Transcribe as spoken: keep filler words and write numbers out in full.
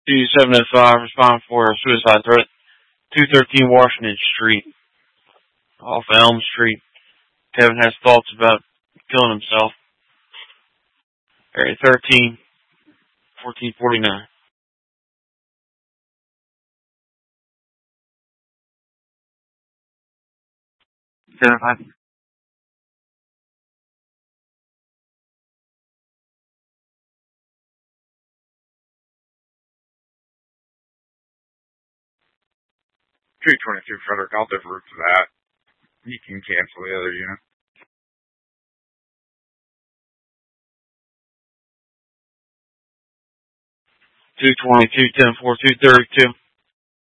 two seven oh five, respond for a suicide threat. two thirteen Washington Street, off Elm Street. Kevin has thoughts about killing himself. Area thirteen, fourteen forty-nine. Kevin, I three twenty-two Frederick, I'll divert to that. You can cancel the other unit. two twenty-two, ten four, two thirty-two.